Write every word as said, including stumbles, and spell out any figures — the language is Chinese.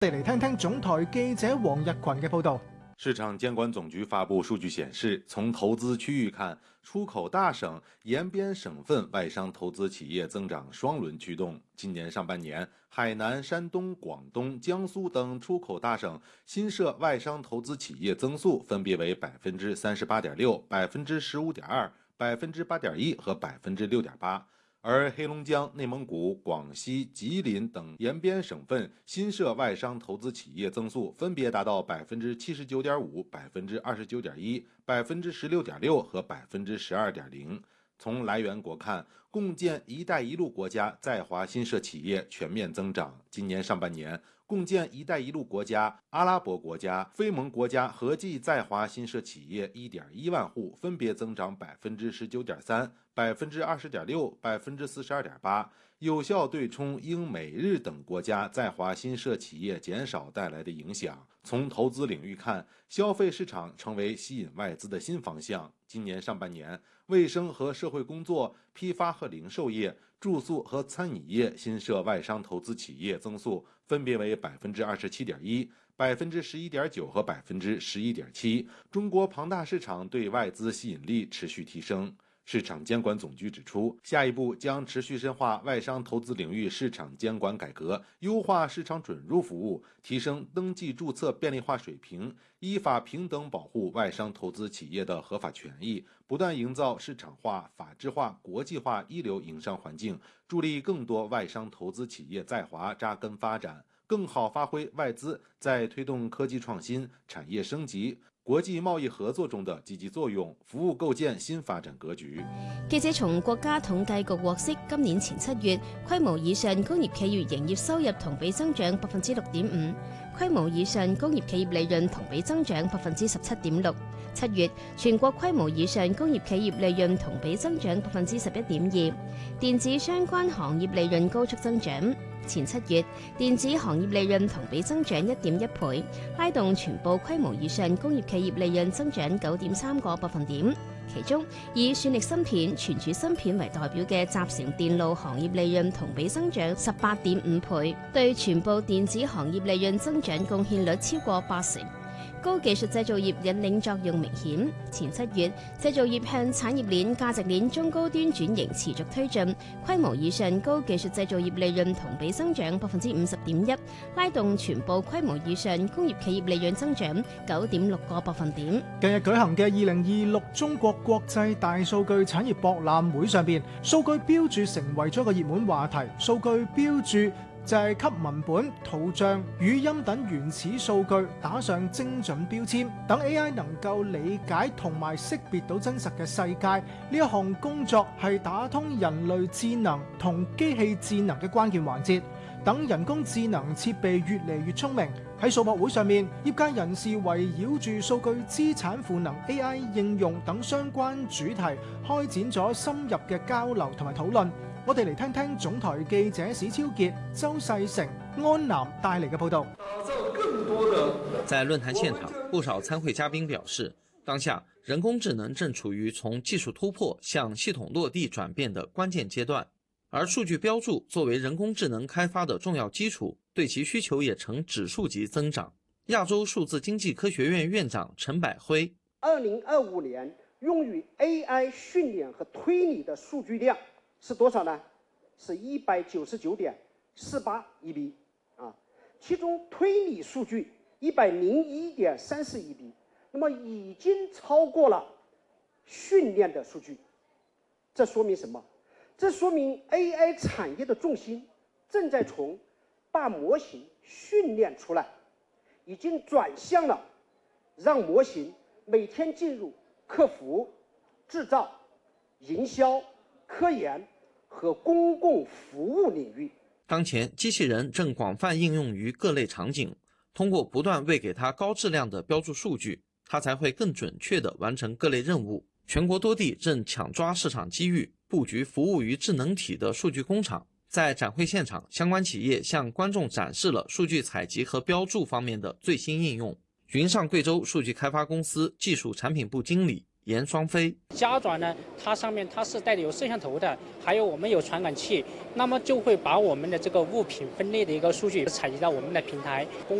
我哋嚟聽聽總台記者黃日群嘅報導。 市场监管总局发布数据显示，从投资区域看，出口大省、沿边省份外商投资企业增长双轮驱动。今年上半年，海南、山东、广东、江苏等出口大省新设外商投资企业增速分别为百分之三十八点六、百分之十五点二、百分之八点一和百分之六点八。而黑龙江、内蒙古、广西、吉林等沿边省份新设外商投资企业增速分别达到百分之七十九点五、百分之二十九点一、百分之十六点六和百分之十二点零。从来源国看，共建“一带一路”国家在华新设企业全面增长。今年上半年，共建“一带一路”国家、阿拉伯国家、非盟国家合计在华新设企业 一点一万户，分别增长百分之十九点三、百分之二十点六、百分之四十二点八，有效对冲英美日等国家在华新设企业减少带来的影响。从投资领域看，消费市场成为吸引外资的新方向。今年上半年，卫生和社会工作、批发和零售业、住宿和餐饮业新设外商投资企业增速分别为百分之二十七点一、百分之十一点九和百分之十一点七。中国庞大市场对外资吸引力持续提升。市场监管总局指出，下一步将持续深化外商投资领域市场监管改革，优化市场准入服务，提升登记注册便利化水平，依法平等保护外商投资企业的合法权益，不断营造市场化、法治化、国际化一流营商环境，助力更多外商投资企业在华扎根发展，更好发挥外资在推动科技创新、产业升級、國際貿易合作中的積極作用，服務構建新發展格局。 記者從國家統計局獲悉，今年前七月規模以上工業企業營業收入同比增長百分之六點五，規模以上工業企業利潤同比增長百分之十七點六。七月全國規模以上工業企業利潤同比增長百分之十一點二，電子相關行業利潤高速增長。前七月，電子行業利潤同比增長一點一倍，拉動全部規模以上工業企業利潤增長九點三個百分點。其中，以算力芯片、存儲芯片為代表嘅集成電路行業利潤同比增長十八點五倍，對全部電子行業利潤增長貢獻率超過八成。高技術製造業引領作用明顯，前七月製造業向產業鏈、價值鏈中高端轉型持續推進，規模以上高技術製造業利潤同比增長百分之五十點一，拉動全部規模以上工業企業利潤增長九點六個百分點。 近日舉行嘅二零二六中國國際大數據產業博覽會上邊，數據標注成為咗個熱門話題。數據標注就係給文本、圖像、語音等原始數據打上精準標籤，等 A I 能夠理解同埋識別到真實嘅世界。呢一項工作係打通人類智能同機器智能嘅關鍵環節。等人工智能設備越嚟越聰明，喺數博會上面，業界人士圍繞住數據資產賦能、A I 應用等相關主題，開展咗深入嘅交流同埋討論。我哋嚟聽聽總台記者史超傑、周世成、安南帶嚟嘅報導。 在論壇現場，不少參會嘉賓表示，當下人工智能正處於從技術突破向系統落地轉變的關鍵階段，而數據標注作為人工智能開發的重要基礎，對其需求也呈指數級增長。亞洲數字經濟科學院院長陳百輝： 二零二五年用於 A I 訓練和推理的數據量是多少呢？是一百九十九點四八 E B 啊，其中推理數據一百零一點三四 E B， 那麼已經超過了訓練的數據。這說明什麼？這說明 A I 產業的重心正在從把模型訓練出來，已經轉向了讓模型每天進入客服、製造、營銷、科研和公共服務領域。 當前，機器人正廣泛應用於各類場景，通過不斷餵給它高質量的標注數據，它才會更準確地完成各類任務。全國多地正搶抓市場機遇，佈局服務於智能體的數據工廠。在展會現場，相關企業向觀眾展示了數據採集和標注方面的最新應用。雲上貴州數據開發公司技術產品部經理严双飞。 夹爪呢，它上面它是带有摄像头的，还有我们有传感器，那么就会把我们的这个物品分类的一个数据采集到我们的平台。